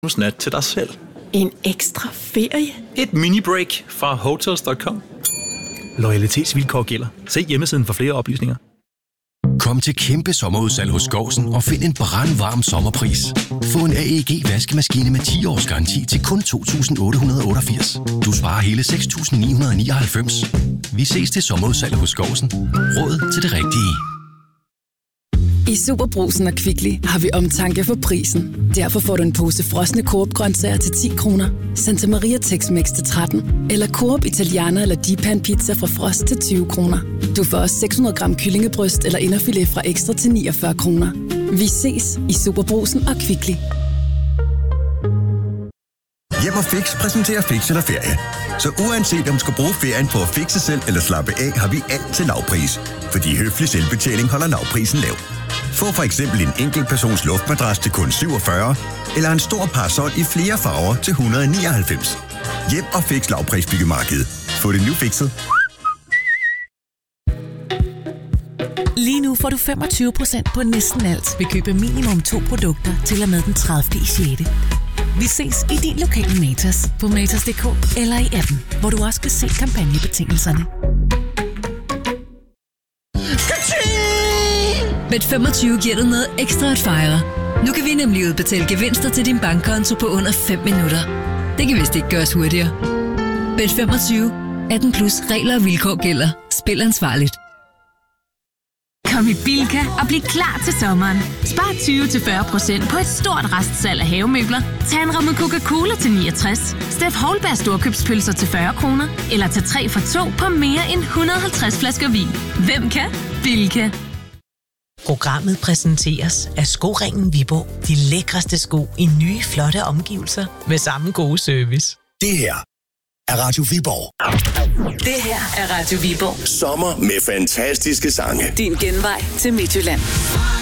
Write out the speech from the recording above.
nat til dig selv. En ekstra ferie? Et mini-break fra Hotels.com. Loyalitetsvilkår gælder. Se hjemmesiden for flere oplysninger. Kom til kæmpe sommerudsalg hos Skousen og find en brandvarm sommerpris. Få en AEG vaskemaskine med 10 års garanti til kun 2.888. Du sparer hele 6.999. Vi ses til sommerudsalg hos Skousen. Råd til det rigtige. I SuperBrugsen og Kvickly har vi omtanke for prisen. Derfor får du en pose frosne Coop-grøntsager til 10 kroner, Santa Maria Tex-Mex til 13, eller Coop Italiana eller Dipan Pizza fra Frost til 20 kroner. Du får også 600 gram kyllingebryst eller inderfilet fra Ekstra til 49 kroner. Vi ses i SuperBrugsen og Kvickly. Hjem og Fix præsenterer Fix eller ferie. Så uanset om du skal bruge ferien på at fixe selv eller slappe af, har vi alt til lavpris. Fordi høflig selvbetjening holder lavprisen lav. Få for eksempel en enkelt persons luftmadras til kun 47, eller en stor parasol i flere farver til 199. Hjem og Fix lavprisbyggemarkedet. Få det nu fikset. Lige nu får du 25% på næsten alt ved købe minimum 2 produkter til og med den 30.6. Vi ses i din lokale Matas på Matas.dk eller i appen, hvor du også kan se kampagnebetingelserne. Bet25 giver dig noget ekstra at fejre. Nu kan vi nemlig udbetale gevinster til din bankkonto på under 5 minutter. Det kan vist ikke gøres hurtigere. Bet25. 18 plus regler og vilkår gælder. Spil ansvarligt. Kom i Bilka og bliv klar til sommeren. Spar 20-40% på et stort restsalg af havemøbler. Tag en ramme Coca-Cola til 69. Steff Holberg storkøbspølser til 40 kroner. Eller tag 3 for 2 på mere end 150 flasker vin. Hvem kan? Bilka. Programmet præsenteres af Skoringen Viborg. De lækreste sko i nye, flotte omgivelser med samme gode service. Det her er Radio Viborg. Det her er Radio Viborg. Sommer med fantastiske sange. Din genvej til Midtjylland.